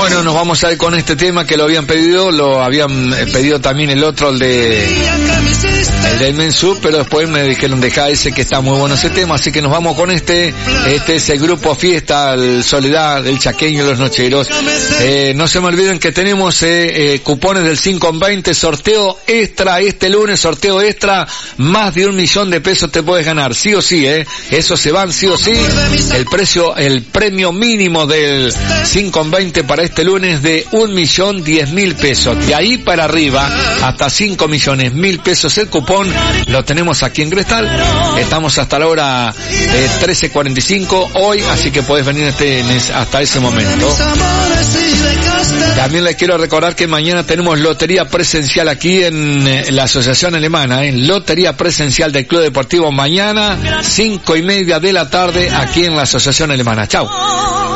Bueno, nos vamos a ir con este tema que lo habían pedido también el otro, el de Mensú, pero después me dijeron deja ese que está muy bueno ese tema, así que nos vamos con este es el grupo Fiesta, el Soledad, el Chaqueño y los Nocheros. No se me olviden que tenemos cupones del 5 en 20, sorteo extra este lunes, sorteo extra, más de 1 millón de pesos te puedes ganar, sí o sí, eso se van sí o sí, el premio mínimo del 5 en 20 para este lunes de 1.010.000 pesos, de ahí para arriba hasta 5.000.000 pesos el cupón, lo tenemos aquí en Crestal, estamos hasta la hora 13:45 hoy, así que podés venir hasta ese momento. También les quiero recordar que mañana tenemos lotería presencial aquí en la Asociación Alemana, lotería presencial del Club Deportivo mañana 5:30 de la tarde aquí en la Asociación Alemana. Chau.